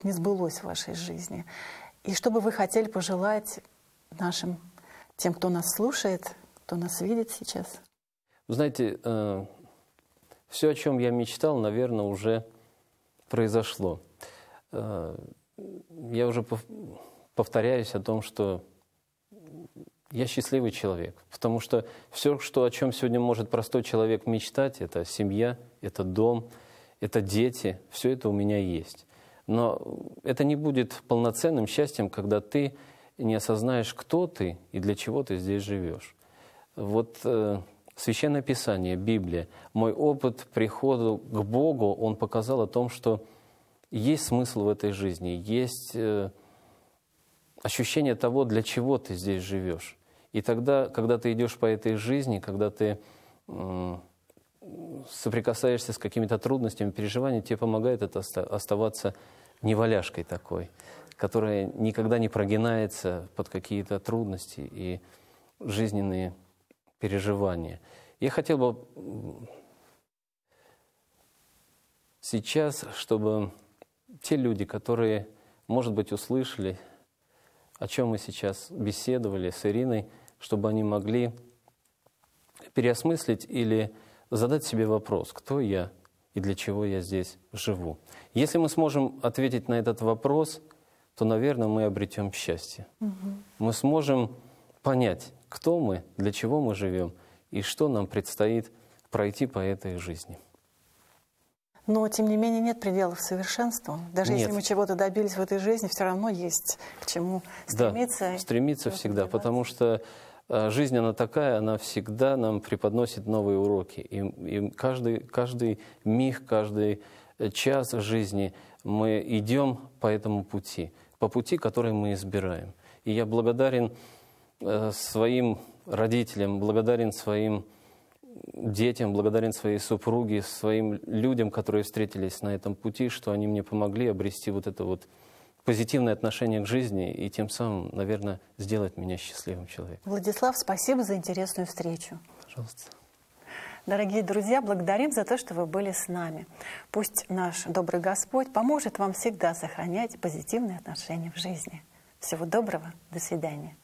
не сбылось в вашей жизни? И что бы вы хотели пожелать нашим, тем, кто нас слушает, кто нас видит сейчас? Вы знаете, все, о чем я мечтал, наверное, уже произошло. Я уже повторяюсь о том, что я счастливый человек, потому что все, о чем сегодня может простой человек мечтать, это семья, это дом, это дети, все это у меня есть. Но это не будет полноценным счастьем, когда ты не осознаешь, кто ты и для чего ты здесь живешь. Вот Священное Писание, Библия, мой опыт прихода к Богу, он показал о том, что есть смысл в этой жизни, есть ощущение того, для чего ты здесь живешь. И тогда, когда ты идешь по этой жизни, когда ты соприкасаешься с какими-то трудностями, переживаниями, тебе помогает это оставаться неваляшкой такой, которая никогда не прогинается под какие-то трудности и жизненные переживания. Я хотел бы сейчас, чтобы те люди, которые, может быть, услышали, о чем мы сейчас беседовали с Ириной, чтобы они могли переосмыслить или задать себе вопрос, кто я и для чего я здесь живу. Если мы сможем ответить на этот вопрос, то, наверное, мы обретем счастье. Мы сможем понять, кто мы, для чего мы живем и что нам предстоит пройти по этой жизни. Но, тем не менее, нет пределов совершенству. Даже если мы чего-то добились в этой жизни, все равно есть к чему стремиться. Да, стремиться всегда, потому что жизнь, она такая, она всегда нам преподносит новые уроки. И каждый миг, каждый час жизни мы идем по этому пути, по пути, который мы избираем. И я благодарен своим родителям, благодарен своим детям, благодарен своей супруге, своим людям, которые встретились на этом пути, что они мне помогли обрести вот это вот позитивное отношение к жизни и тем самым, наверное, сделать меня счастливым человеком. Владислав, спасибо за интересную встречу. Пожалуйста. Дорогие друзья, благодарим за то, что вы были с нами. Пусть наш добрый Господь поможет вам всегда сохранять позитивные отношения в жизни. Всего доброго, до свидания.